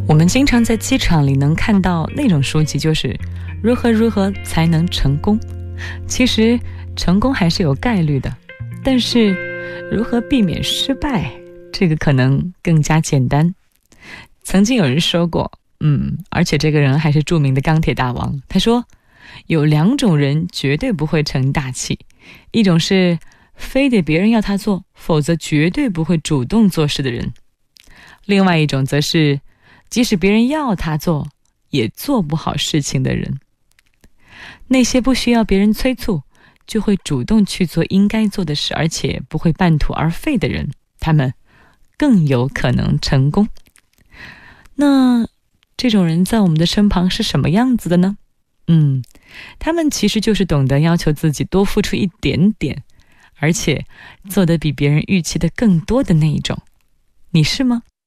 我们经常在机场里能看到那种书籍，就是如何才能成功。其实成功还是有概率的，但是如何避免失败，这个可能更加简单。曾经有人说过，而且这个人还是著名的钢铁大王，他说有2种人绝对不会成大器，一种是非得别人要他做，否则绝对不会主动做事的人，另外一种则是即使别人要他做也做不好事情的人。那些不需要别人催促就会主动去做应该做的事，而且不会半途而废的人，他们更有可能成功。那这种人在我们的身旁是什么样子的呢？他们其实就是懂得要求自己多付出一点点，而且做得比别人预期的更多的那一种。你是吗？